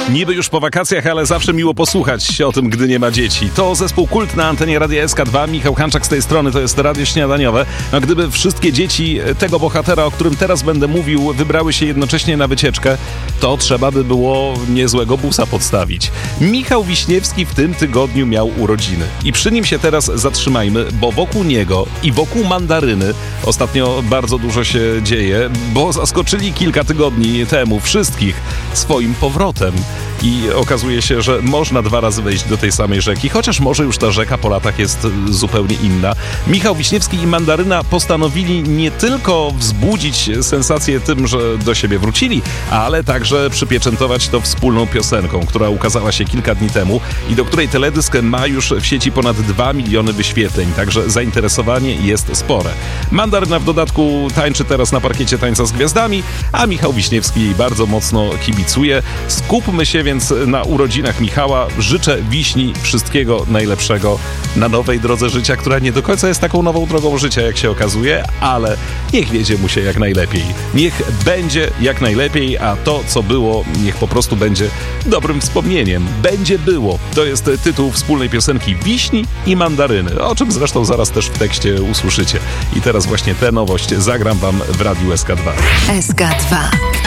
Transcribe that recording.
Niby już po wakacjach, ale zawsze miło posłuchać o tym, gdy nie ma dzieci. To zespół Kult na antenie Radia SK2. Michał Hanczak z tej strony, to jest Radio Śniadaniowe. A gdyby wszystkie dzieci tego bohatera, o którym teraz będę mówił, wybrały się jednocześnie na wycieczkę, to trzeba by było niezłego busa podstawić. Michał Wiśniewski w tym tygodniu miał urodziny. I przy nim się teraz zatrzymajmy, bo wokół niego i wokół Mandaryny ostatnio bardzo dużo się dzieje, bo zaskoczyli kilka tygodni temu wszystkich swoim powrotem. I okazuje się, że można 2 razy wejść do tej samej rzeki, chociaż może już ta rzeka po latach jest zupełnie inna. Michał Wiśniewski i Mandaryna postanowili nie tylko wzbudzić sensację tym, że do siebie wrócili, ale także przypieczętować to wspólną piosenką, która ukazała się kilka dni temu i do której teledysk ma już w sieci ponad 2 miliony wyświetleń, także zainteresowanie jest spore. Mandaryna w dodatku tańczy teraz na parkiecie Tańca z Gwiazdami, a Michał Wiśniewski jej bardzo mocno kibicuje. Skupmy się więc na urodzinach Michała. Życzę Wiśni wszystkiego najlepszego na nowej drodze życia, która nie do końca jest taką nową drogą życia, jak się okazuje, ale niech wiedzie mu się jak najlepiej. Niech będzie jak najlepiej, a to, co było, niech po prostu będzie dobrym wspomnieniem. Będzie było. To jest tytuł wspólnej piosenki Wiśni i Mandaryny, o czym zresztą zaraz też w tekście usłyszycie. I teraz właśnie tę nowość zagram wam w Radiu SK2. SK2.